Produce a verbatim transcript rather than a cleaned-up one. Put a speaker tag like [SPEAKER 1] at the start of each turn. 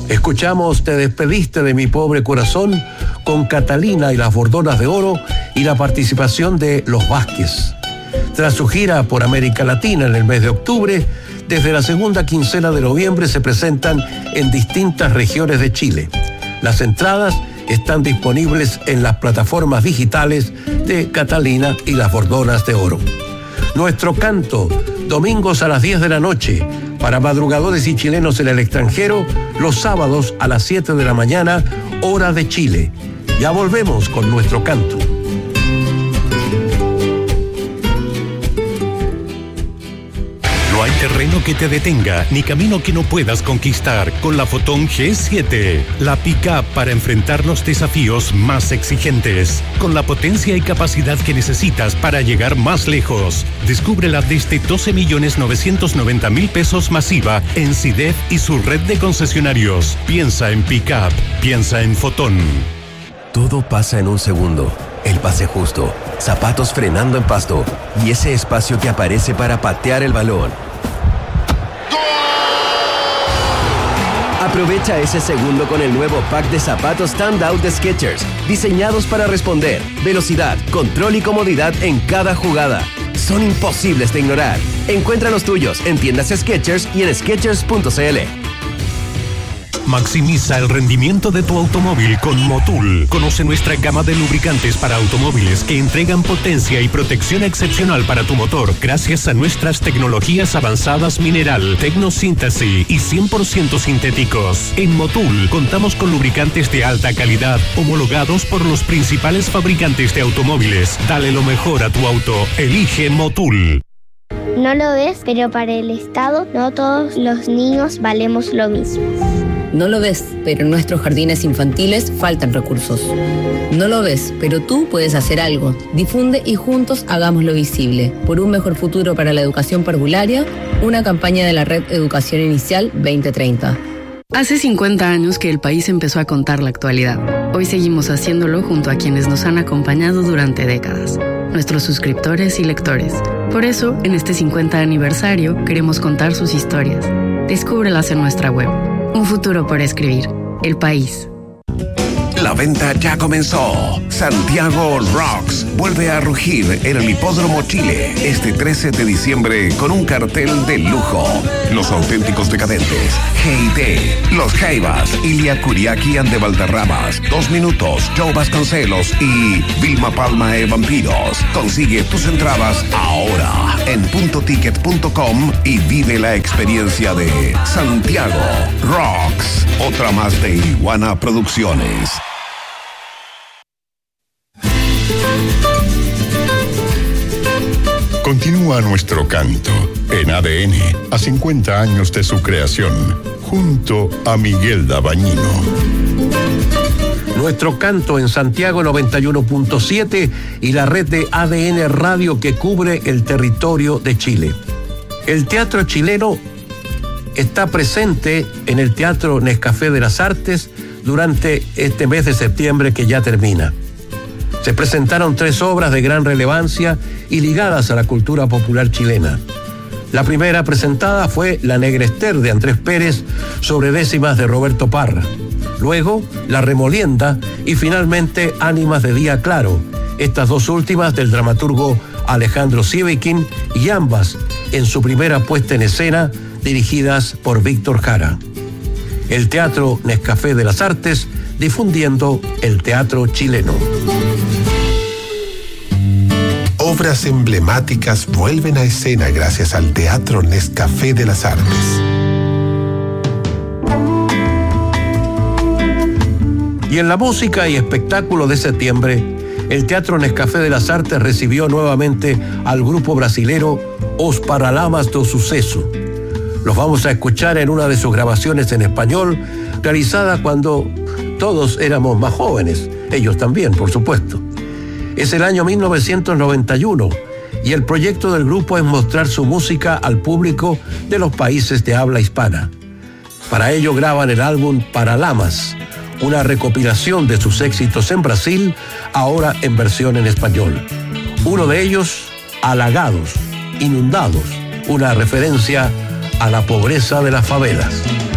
[SPEAKER 1] Escuchamos Te despediste de mi pobre corazón con Catalina y las Bordonas de Oro y la participación de Los Vázquez. Tras su gira por América Latina en el mes de octubre, desde la segunda quincena de noviembre se presentan en distintas regiones de Chile. Las entradas están disponibles en las plataformas digitales de Catalina y las Bordonas de Oro. Nuestro canto, domingos a las diez de la noche, para madrugadores y chilenos en el extranjero, los sábados a las siete de la mañana, hora de Chile. Ya volvemos con nuestro canto.
[SPEAKER 2] No hay terreno que te detenga, ni camino que no puedas conquistar con la Fotón G siete. La pick-up para enfrentar los desafíos más exigentes. Con la potencia y capacidad que necesitas para llegar más lejos. Descúbrela desde doce millones novecientos noventa mil pesos masiva en SIDEF y su red de concesionarios. Piensa en pick-up, piensa en Fotón.
[SPEAKER 3] Todo pasa en un segundo. El pase justo, zapatos frenando en pasto y ese espacio que aparece para patear el balón. Aprovecha ese segundo con el nuevo pack de zapatos Standout de Skechers, diseñados para responder, velocidad, control y comodidad en cada jugada. Son imposibles de ignorar. Encuentra los tuyos en tiendas Skechers y en skechers punto c l.
[SPEAKER 2] Maximiza el rendimiento de tu automóvil con Motul. Conoce nuestra gama de lubricantes para automóviles que entregan potencia y protección excepcional para tu motor gracias a nuestras tecnologías avanzadas mineral, tecnosíntesis y cien por ciento sintéticos. En Motul contamos con lubricantes de alta calidad homologados por los principales fabricantes de automóviles. Dale lo mejor a tu auto. Elige Motul.
[SPEAKER 4] No lo ves, pero para el Estado no todos los niños valemos lo mismo.
[SPEAKER 5] No lo ves, pero en nuestros jardines infantiles faltan recursos. No lo ves, pero tú puedes hacer algo. Difunde y juntos hagámoslo visible. Por un mejor futuro para la educación parvularia, una campaña de la Red Educación Inicial veinte treinta.
[SPEAKER 6] Hace cincuenta años que el país empezó a contar la actualidad. Hoy seguimos haciéndolo junto a quienes nos han acompañado durante décadas, nuestros suscriptores y lectores. Por eso, en este cincuenta aniversario, queremos contar sus historias. Descúbrelas en nuestra web. Un futuro por escribir. El país.
[SPEAKER 7] La venta ya comenzó. Santiago Rocks vuelve a rugir en el Hipódromo Chile este trece de diciembre con un cartel de lujo. Los auténticos decadentes, G I T, Los Jaivas, Ilia Kuriaki and de Valderramas, Dos Minutos, Joe Vasconcelos y Vilma Palma e Vampiros. Consigue tus entradas ahora en punto ticket punto com y vive la experiencia de Santiago Rocks. Otra más de Iguana Producciones.
[SPEAKER 8] Continúa nuestro canto en A D N a cincuenta años de su creación, junto a Miguel Dabañino.
[SPEAKER 1] Nuestro canto en Santiago noventa y uno punto siete y la red de A D N Radio que cubre el territorio de Chile. El teatro chileno está presente en el Teatro Nescafé de las Artes durante este mes de septiembre que ya termina. Se presentaron tres obras de gran relevancia y ligadas a la cultura popular chilena. La primera presentada fue La Negrester de Andrés Pérez sobre décimas de Roberto Parra. Luego, La Remolienda y finalmente Ánimas de Día Claro, estas dos últimas del dramaturgo Alejandro Sievekin y ambas en su primera puesta en escena dirigidas por Víctor Jara. El Teatro Nescafé de las Artes difundiendo el teatro chileno.
[SPEAKER 9] Obras emblemáticas vuelven a escena gracias al Teatro Nescafé de las Artes.
[SPEAKER 1] Y en la música y espectáculo de septiembre, el Teatro Nescafé de las Artes recibió nuevamente al grupo brasilero Os Paralamas do Sucesso. Los vamos a escuchar en una de sus grabaciones en español, realizada cuando todos éramos más jóvenes, ellos también, por supuesto. Es el año mil novecientos noventa y uno y el proyecto del grupo es mostrar su música al público de los países de habla hispana. Para ello graban el álbum Paralamas, una recopilación de sus éxitos en Brasil, ahora en versión en español. Uno de ellos, Alagados, Inundados, una referencia a la pobreza de las favelas.